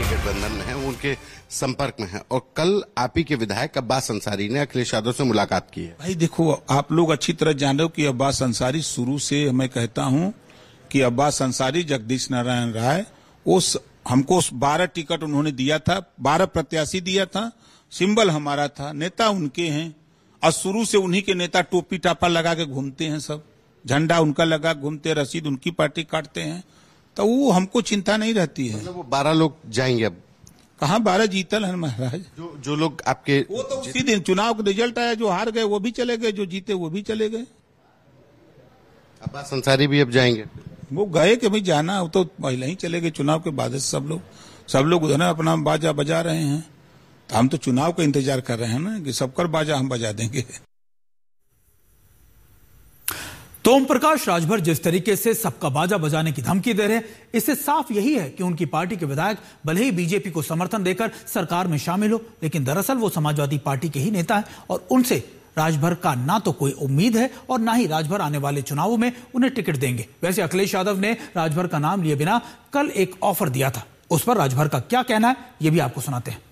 गठबंधन में हैं, उनके संपर्क में हैं और कल आप ही के विधायक अब्बास अंसारी ने अखिलेश यादव से मुलाकात की है। भाई देखो, आप लोग अच्छी तरह जान रहे हो कि अब्बास अंसारी शुरू से मैं कहता हूं कि अब्बास अंसारी, जगदीश नारायण राय, हमको 12 टिकट उन्होंने दिया था, 12 प्रत्याशी दिया था, सिंबल हमारा था, नेता उनके हैं और शुरू से उन्हीं के नेता टोपी टापा लगा के घूमते हैं, सब झंडा उनका लगा घूमते, रसीद उनकी पार्टी काटते हैं, तो वो हमको चिंता नहीं रहती है। मतलब वो 12 लोग जाएंगे अब? कहाँ 12 जीतल है महाराज। जो लोग आपके, वो तो उसी दिन चुनाव का रिजल्ट आया, जो हार गए वो भी चले गए, जो जीते वो भी चले गए। अब्बास अंसारी भी अब जाएंगे? वो गए कि भाई जाना, वो तो पहले ही चले गए चुनाव के बाद। सब लोग उधर अपना बाजा बजा रहे हैं, तो हम तो चुनाव का इंतजार कर रहे हैं ना कि सबकर बाजा हम बजा देंगे। तो ओम प्रकाश राजभर जिस तरीके से सबका बाजा बजाने की धमकी दे रहे हैं, इससे साफ यही है कि उनकी पार्टी के विधायक भले ही बीजेपी को समर्थन देकर सरकार में शामिल हो, लेकिन दरअसल वो समाजवादी पार्टी के ही नेता हैं और उनसे राजभर का ना तो कोई उम्मीद है और ना ही राजभर आने वाले चुनावों में उन्हें टिकट देंगे। वैसे अखिलेश यादव ने राजभर का नाम लिए बिना कल एक ऑफर दिया था, उस पर राजभर का क्या कहना है ये भी आपको सुनाते हैं।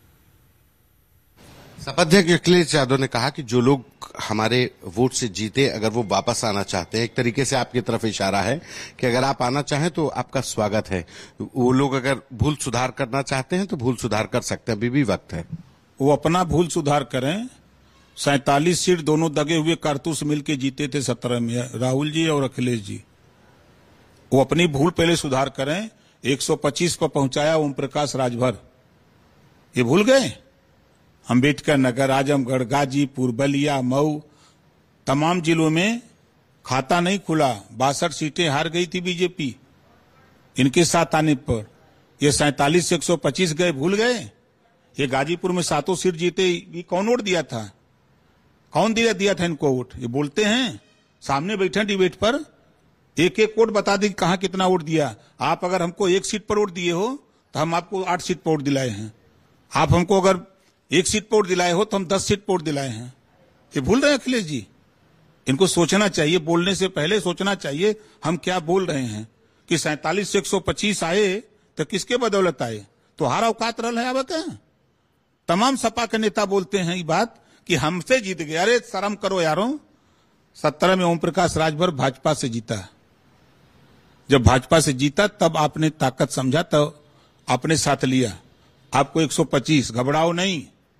सपाध्यक्ष अखिलेश यादव ने कहा कि जो लोग हमारे वोट से जीते, अगर वो वापस आना चाहते हैं, एक तरीके से आपकी तरफ इशारा है कि अगर आप आना चाहें तो आपका स्वागत है। वो लोग अगर भूल सुधार करना चाहते हैं तो भूल सुधार कर सकते हैं, अभी भी वक्त है। वो अपना भूल सुधार करें। 47 सीट दोनों दगे हुए कारतूस मिलके जीते थे 17 में, राहुल जी और अखिलेश जी। वो अपनी भूल पहले सुधार करें। 125 पर पहुंचाया ओम प्रकाश राजभर, ये भूल गए? अंबेडकर नगर, आजमगढ़, गाजीपुर, बलिया, मऊ, तमाम जिलों में खाता नहीं खुला, 62 सीटें हार गई थी बीजेपी इनके साथ आने पर। ये 47 से 125 गए, भूल गए? ये गाजीपुर में 7 सीट जीते, ये कौन वोट दिया था? कौन दिया था इनको वोट? ये बोलते हैं, सामने बैठे डिबेट पर, एक एक वोट बता दी कहां कितना वोट दिया। आप अगर हमको 1 सीट पर वोट दिए हो तो हम आपको 8 सीट पर वोट दिलाए हैं। आप हमको अगर 1 सीट पर वोट दिलाए हो तो हम 10 सीट पर वोट दिलाए हैं। ये भूल रहे हैं अखिलेश जी? इनको सोचना चाहिए, बोलने से पहले सोचना चाहिए हम क्या बोल रहे हैं। कि 47 से 125 आए तो किसके बदौलत आए? तो हार औकात रहा है। अब क्या तमाम सपा के नेता बोलते हैं ये बात कि हमसे जीत गए। अरे शर्म करो यारों। 17 में ओम प्रकाश राजभर भाजपा से जीता। जब भाजपा से जीता तब आपने ताकत समझा, तब आपने साथ लिया। आपको 125, घबराओ नहीं।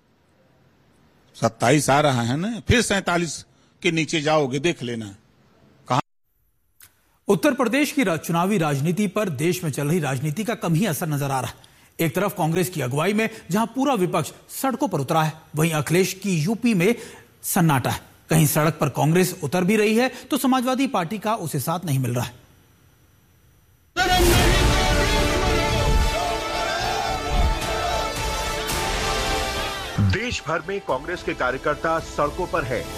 27 आ रहा है ना, फिर 47 के नीचे जाओगे, देख लेना। कहां उत्तर प्रदेश की चुनावी राजनीति पर देश में चल रही राजनीति का कम ही असर नजर आ रहा है। एक तरफ कांग्रेस की अगुवाई में जहां पूरा विपक्ष सड़कों पर उतरा है, वहीं अखिलेश की यूपी में सन्नाटा है। कहीं सड़क पर कांग्रेस उतर भी रही है तो समाजवादी पार्टी का उसे साथ नहीं मिल रहा है। देश भर में कांग्रेस के कार्यकर्ता सड़कों पर हैं।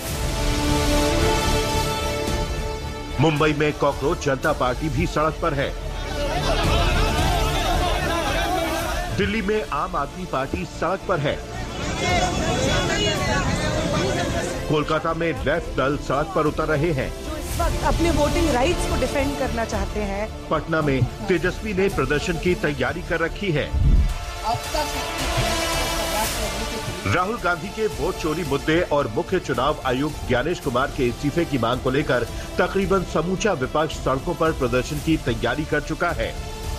मुंबई में कॉकरोच जनता पार्टी भी सड़क पर है। दिल्ली में आम आदमी पार्टी सड़क पर है। कोलकाता में लेफ्ट दल सड़क पर उतर रहे हैं। इस वक्त अपने वोटिंग राइट्स को डिफेंड करना चाहते हैं। पटना में तेजस्वी ने प्रदर्शन की तैयारी कर रखी है। राहुल गांधी के वोट चोरी मुद्दे और मुख्य चुनाव आयुक्त ज्ञानेश कुमार के इस्तीफे की मांग को लेकर तकरीबन समूचा विपक्ष सड़कों पर प्रदर्शन की तैयारी कर चुका है।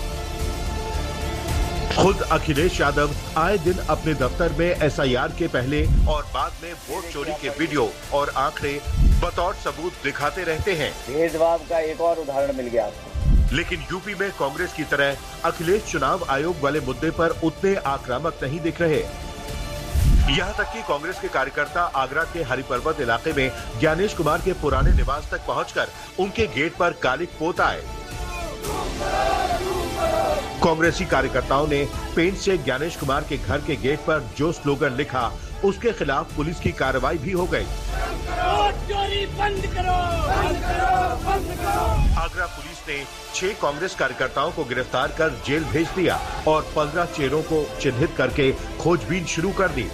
खुद अखिलेश यादव आए दिन अपने दफ्तर में एसआईआर के पहले और बाद में वोट चोरी के वीडियो और आंकड़े बतौर सबूत दिखाते रहते हैं। भेदभाव का एक और उदाहरण मिल गया आपको। लेकिन यूपी में कांग्रेस की तरह अखिलेश चुनाव आयोग वाले मुद्दे पर उतने आक्रामक नहीं दिख रहे। यहां तक कि कांग्रेस के कार्यकर्ता आगरा के हरिपर्वत इलाके में ज्ञानेश कुमार के पुराने निवास तक पहुंचकर उनके गेट पर कालिक पोत आए। कांग्रेसी कार्यकर्ताओं ने पेंट से ज्ञानेश कुमार के घर के गेट पर जो स्लोगन लिखा, उसके खिलाफ पुलिस की कार्रवाई भी हो गई। चोरी बंद करो, बंद करो, बंद करो। आगरा पुलिस ने 6 कांग्रेस कार्यकर्ताओं को गिरफ्तार कर जेल भेज दिया और 15 चेहरों को चिन्हित करके खोजबीन शुरू कर दी।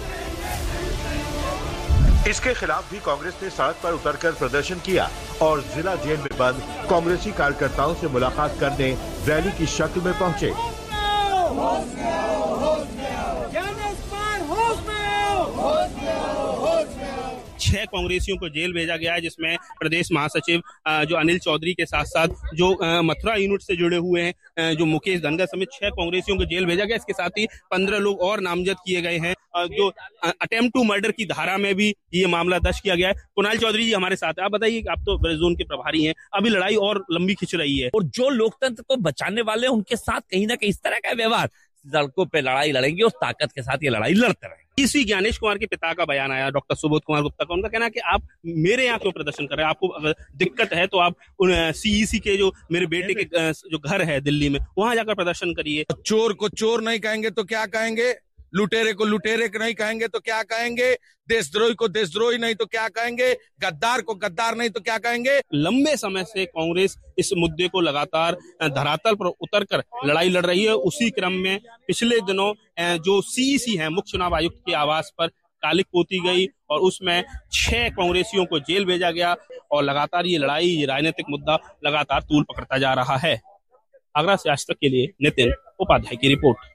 इसके खिलाफ भी कांग्रेस ने सड़क पर उतरकर प्रदर्शन किया और जिला जेल में बंद कांग्रेसी कार्यकर्ताओं से मुलाकात करने रैली की शक्ल में पहुंचे। छह कांग्रेसियों को जेल भेजा गया है, जिसमें प्रदेश महासचिव जो अनिल चौधरी के साथ साथ जो मथुरा यूनिट से जुड़े हुए हैं जो मुकेश धनगर समेत 6 कांग्रेसियों को जेल भेजा गया। इसके साथ ही 15 लोग और नामजद किए गए हैं। जो अटेम्प्ट टू मर्डर की धारा में भी ये मामला दर्ज किया गया है। कुणाल चौधरी जी हमारे साथ है। आप बताइए कि आप तो ब्रेल जोन के प्रभारी हैं, अभी लड़ाई और लंबी खिंच रही है, और जो लोकतंत्र को बचाने वाले उनके साथ कहीं ना कहीं इस तरह का व्यवहार, सड़कों पे लड़ाई लड़ेंगे और ताकत के साथ ये लड़ाई लड़ते रहेंगे। इसी ज्ञानेश कुमार के पिता का बयान आया, डॉक्टर सुबोध कुमार गुप्ता का। उनका कहना है कि आप मेरे यहाँ क्यों प्रदर्शन कर रहे हैं, आपको अगर दिक्कत है तो आप सीईसी के जो मेरे बेटे के जो घर है दिल्ली में, वहां जाकर प्रदर्शन करिए। चोर को चोर नहीं कहेंगे तो क्या कहेंगे, लुटेरे को लुटेरे नहीं कहेंगे तो क्या कहेंगे, देशद्रोही को देशद्रोही नहीं तो क्या कहेंगे, गद्दार को गद्दार नहीं तो क्या कहेंगे। लंबे समय से कांग्रेस इस मुद्दे को लगातार धरातल पर उतरकर लड़ाई लड़ रही है। उसी क्रम में पिछले दिनों जो सीईसी है, मुख्य चुनाव आयुक्त के आवास पर कालिक पोती गई और उसमें 6 कांग्रेसियों को जेल भेजा गया और लगातार ये लड़ाई, ये राजनीतिक मुद्दा लगातार तूल पकड़ता जा रहा है। आगरा से आज तक के लिए नितिन उपाध्याय की रिपोर्ट।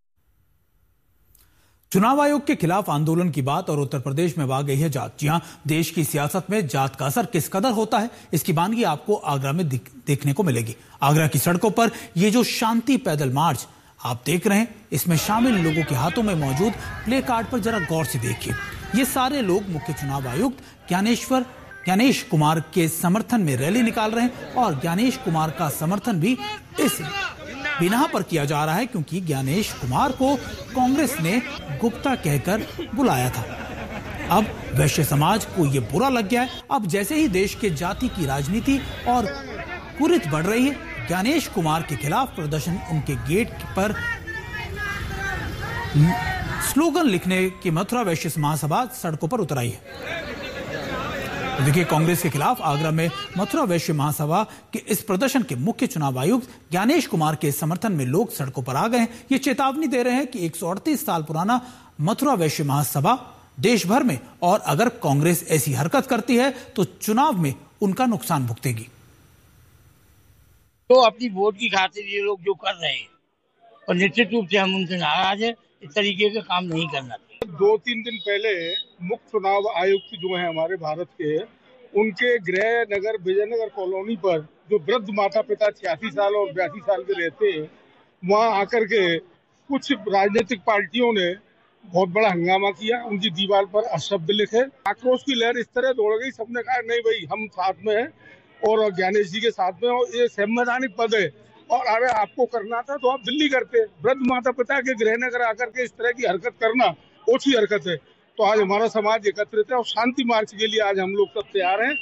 चुनाव आयोग के खिलाफ आंदोलन की बात और उत्तर प्रदेश में आ गई है जात। जी हां, देश की सियासत में जात का असर किस कदर होता है, इसकी बानगी आपको आगरा में देखने को मिलेगी। आगरा की सड़कों पर ये जो शांति पैदल मार्च आप देख रहे हैं, इसमें शामिल लोगों के हाथों में मौजूद प्ले कार्ड पर जरा गौर से देखिए। ये सारे लोग मुख्य चुनाव आयुक्त ज्ञानेश कुमार के समर्थन में रैली निकाल रहे हैं और ज्ञानेश कुमार का समर्थन भी इस बिना पर किया जा रहा है क्योंकि ज्ञानेश कुमार को कांग्रेस ने गुप्ता कहकर बुलाया था। अब वैश्य समाज को ये बुरा लग गया है। अब जैसे ही देश के जाति की राजनीति और कुरीत बढ़ रही है, ज्ञानेश कुमार के खिलाफ प्रदर्शन उनके गेट पर स्लोगन लिखने की मथुरा वैश्य महासभा सड़कों पर उतर आई है। देखिए, कांग्रेस के खिलाफ आगरा में मथुरा वैश्य महासभा के इस प्रदर्शन के मुख्य चुनाव आयुक्त ज्ञानेश कुमार के समर्थन में लोग सड़कों पर आ गए हैं। ये चेतावनी दे रहे हैं कि 138 साल पुराना मथुरा वैश्य महासभा देश भर में, और अगर कांग्रेस ऐसी हरकत करती है तो चुनाव में उनका नुकसान भुगतेगी। तो अपनी वोट की खातिर ये लोग जो कर रहे हैं, और निश्चित रूप से हम उनसे नाराज है। इस तरीके का काम नहीं करना। 2-3 दिन पहले मुख्य चुनाव आयुक्त जो है हमारे भारत के, उनके गृह नगर विजयनगर कॉलोनी पर जो वृद्ध माता पिता 86 साल और 82 साल के रहते हैं, वहां आकर के कुछ राजनीतिक पार्टियों ने बहुत बड़ा हंगामा किया, उनकी दीवार पर अशब्द लिखे। आक्रोश की लहर इस तरह दौड़ गई, सबने कहा नहीं भाई हम साथ में हैं और ज्ञानेश जी के साथ में, और ये संवैधानिक पद है और अरे आपको करना था तो आप दिल्ली करते। वृद्ध माता पिता के गृह नगर आकर के इस तरह की हरकत करना ओछी हरकत है। तो आज हमारा समाज एकत्रित है और शांति मार्च के लिए आज हम लोग सब तैयार हैं।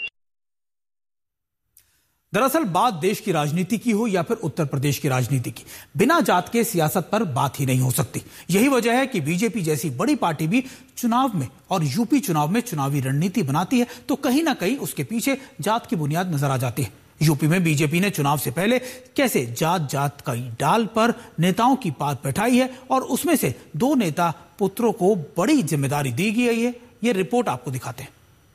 दरअसल बात देश की राजनीति की हो या फिर उत्तर प्रदेश की राजनीति की, बिना जात के सियासत पर बात ही नहीं हो सकती। यही वजह है कि बीजेपी जैसी बड़ी पार्टी भी चुनाव में और यूपी चुनाव में चुनावी रणनीति बनाती है तो कहीं ना कहीं उसके पीछे जात की बुनियाद नजर आ जाती है। यूपी में बीजेपी ने चुनाव से पहले कैसे जात की डाल पर नेताओं की बात बैठाई है और उसमें से 2 नेता पुत्रों को बड़ी जिम्मेदारी दी गई है। ये रिपोर्ट आपको दिखाते हैं।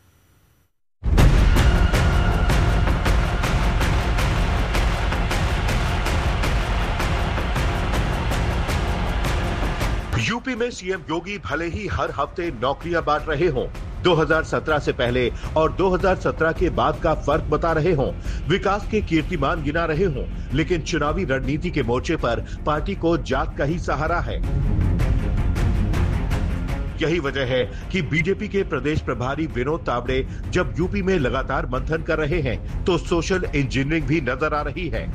यूपी में सीएम योगी भले ही हर हफ्ते नौकरियां बांट रहे हों, 2017 से पहले और 2017 के बाद का फर्क बता रहे हों, विकास के कीर्तिमान गिना रहे हों, लेकिन चुनावी रणनीति के मोर्चे पर पार्टी को जात का ही सहारा है। यही वजह है कि बीजेपी के प्रदेश प्रभारी विनोद तावड़े जब यूपी में लगातार मंथन कर रहे हैं तो सोशल इंजीनियरिंग भी नजर आ रही है।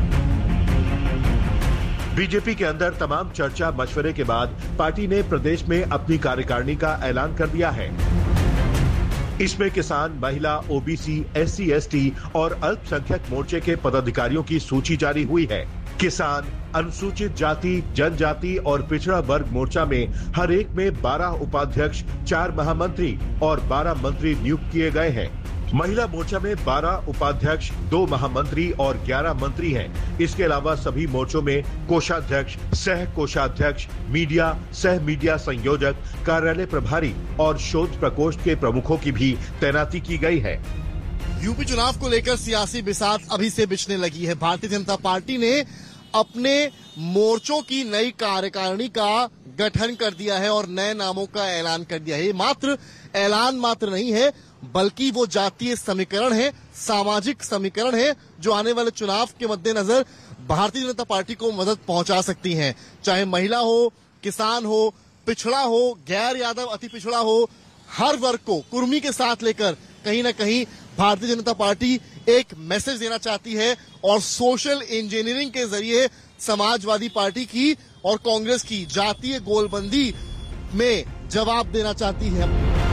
बीजेपी के अंदर तमाम चर्चा मशवरे के बाद पार्टी ने प्रदेश में अपनी कार्यकारिणी का ऐलान कर दिया है। इसमें किसान, महिला, ओबीसी, एससी, एसटी और अल्पसंख्यक मोर्चे के पदाधिकारियों की सूची जारी हुई है। किसान, अनुसूचित जाति, जनजाति और पिछड़ा वर्ग मोर्चा में हर एक में 12 उपाध्यक्ष, 4 महामंत्री और 12 मंत्री नियुक्त किए गए हैं। महिला मोर्चा में 12 उपाध्यक्ष, 2 महामंत्री और 11 मंत्री हैं। इसके अलावा सभी मोर्चों में कोषाध्यक्ष, सह कोषाध्यक्ष, मीडिया, सह मीडिया संयोजक, कार्यालय प्रभारी और शोध प्रकोष्ठ के प्रमुखों की भी तैनाती की गई है। यूपी चुनाव को लेकर सियासी बिसात अभी से बिछने लगी है। भारतीय जनता पार्टी ने अपने मोर्चों की नई कार्यकारिणी का गठन कर दिया है और नए नामों का ऐलान कर दिया है। ये मात्र ऐलान मात्र नहीं है, बल्कि वो जातीय समीकरण है, सामाजिक समीकरण है, जो आने वाले चुनाव के मद्देनजर भारतीय जनता पार्टी को मदद पहुंचा सकती हैं। चाहे महिला हो, किसान हो, पिछड़ा हो, गैर यादव अति पिछड़ा हो, हर वर्ग को कुर्मी के साथ लेकर कहीं ना कहीं भारतीय जनता पार्टी एक मैसेज देना चाहती है और सोशल इंजीनियरिंग के जरिए समाजवादी पार्टी की और कांग्रेस की जातीय गोलबंदी में जवाब देना चाहती है।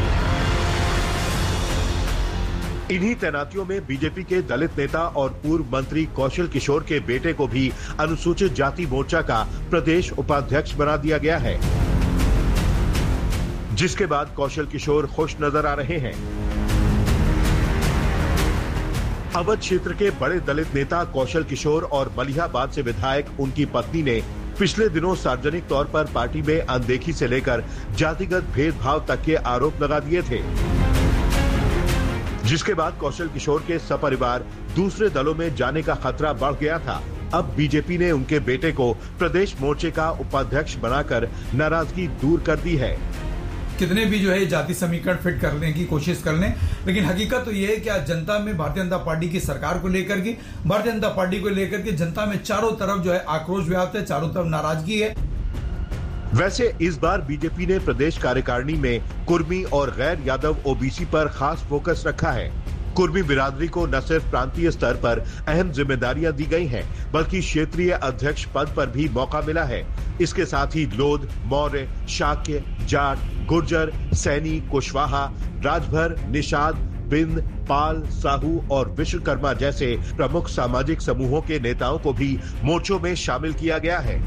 इन्हीं तैनातियों में बीजेपी के दलित नेता और पूर्व मंत्री कौशल किशोर के बेटे को भी अनुसूचित जाति मोर्चा का प्रदेश उपाध्यक्ष बना दिया गया है, जिसके बाद कौशल किशोर खुश नजर आ रहे हैं। अवध क्षेत्र के बड़े दलित नेता कौशल किशोर और मलिहाबाद से विधायक उनकी पत्नी ने पिछले दिनों सार्वजनिक तौर पर पार्टी में अनदेखी से लेकर जातिगत भेदभाव तक के आरोप लगा दिए थे, जिसके बाद कौशल किशोर के सपरिवार दूसरे दलों में जाने का खतरा बढ़ गया था। अब बीजेपी ने उनके बेटे को प्रदेश मोर्चे का उपाध्यक्ष बनाकर नाराजगी दूर कर दी है। कितने भी जो है जाति समीकरण फिट करने की कोशिश कर लें, लेकिन हकीकत तो यह है कि आज जनता में भारतीय जनता पार्टी की सरकार को लेकर के, भारतीय जनता पार्टी को लेकर के जनता में चारों तरफ जो है आक्रोश व्याप्त है, चारों तरफ नाराजगी है। वैसे इस बार बीजेपी ने प्रदेश कार्यकारिणी में कुर्मी और गैर यादव ओबीसी पर खास फोकस रखा है। कुर्मी बिरादरी को न सिर्फ प्रांतीय स्तर पर अहम जिम्मेदारियां दी गई हैं, बल्कि क्षेत्रीय अध्यक्ष पद पर भी मौका मिला है। इसके साथ ही लोध, मौर्य, शाक्य, जाट, गुर्जर, सैनी, कुशवाहा, राजभर, निषाद, बिंद, पाल, साहू और विश्वकर्मा जैसे प्रमुख सामाजिक समूहों के नेताओं को भी मोर्चों में शामिल किया गया है।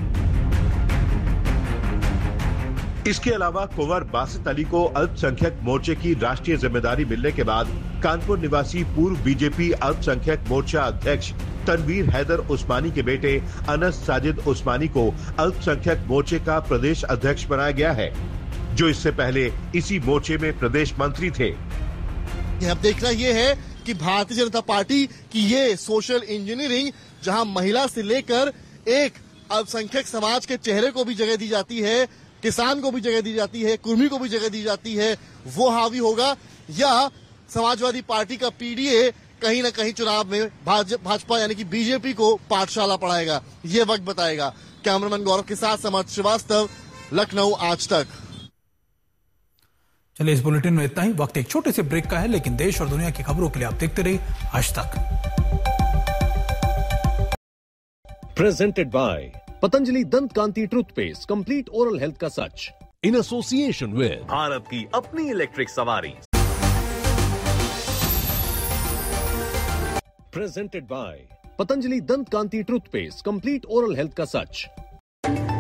इसके अलावा कुंवर बासित अली को अल्पसंख्यक मोर्चे की राष्ट्रीय जिम्मेदारी मिलने के बाद कानपुर निवासी पूर्व बीजेपी अल्पसंख्यक मोर्चा अध्यक्ष तनवीर हैदर उस्मानी के बेटे अनस साजिद उस्मानी को अल्पसंख्यक मोर्चे का प्रदेश अध्यक्ष बनाया गया है, जो इससे पहले इसी मोर्चे में प्रदेश मंत्री थे। अब देखना यह है कि भारतीय जनता पार्टी की ये सोशल इंजीनियरिंग, जहां महिला से लेकर एक अल्पसंख्यक समाज के चेहरे को भी जगह दी जाती है, किसान को भी जगह दी जाती है, कुर्मी को भी जगह दी जाती है, वो हावी होगा या समाजवादी पार्टी का पीडीए कहीं ना कहीं चुनाव में भाजपा यानी कि बीजेपी को पाठशाला पढ़ाएगा। ये वक्त बताएगा। कैमरामैन गौरव के साथ समर्थ श्रीवास्तव, लखनऊ आज तक। चलिए, इस बुलेटिन में इतना ही। वक्त एक छोटे से ब्रेक का है, लेकिन देश और दुनिया की खबरों के लिए आप देखते रहिए आज तक। प्रेजेंटेड बाय पतंजलि दंत कांति टूथपेस्ट, कंप्लीट ओरल हेल्थ का सच, इन एसोसिएशन विद भारत की अपनी इलेक्ट्रिक सवारी। प्रेजेंटेड बाय पतंजलि दंत कांति टूथपेस्ट, कंप्लीट ओरल हेल्थ का सच।